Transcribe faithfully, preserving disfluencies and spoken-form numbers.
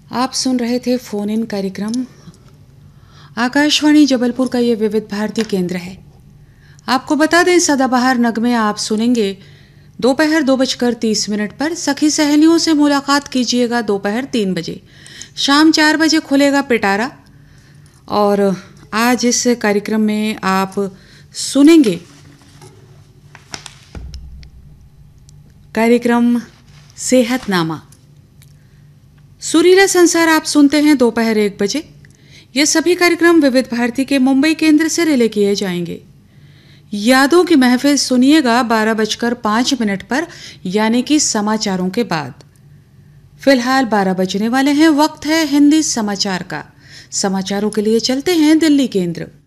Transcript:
आप सुन रहे थे फोन इन कार्यक्रम। आकाशवाणी जबलपुर का ये विविध भारती केंद्र है। आपको बता दें, सदाबहार नगमे आप सुनेंगे दोपहर दो बजकर तीस मिनट पर। सखी सहेलियों से मुलाकात कीजिएगा दोपहर तीन बजे। शाम चार बजे खुलेगा पिटारा। और आज इस कार्यक्रम में आप सुनेंगे कार्यक्रम सेहतनामा। सुरीला संसार आप सुनते हैं दोपहर एक बजे। ये सभी कार्यक्रम विविध भारती के मुंबई केंद्र से रिले किए जाएंगे। यादों की महफिल सुनिएगा बारह बजकर पाँच मिनट पर, यानी कि समाचारों के बाद। फिलहाल बारह बजने वाले हैं, वक्त है हिंदी समाचार का। समाचारों के लिए चलते हैं दिल्ली केंद्र।